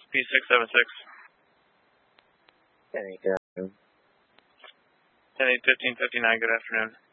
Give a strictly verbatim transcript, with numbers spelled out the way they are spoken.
P six seven six. ten eight, good afternoon. ten eight fifteen fifty-nine, good afternoon.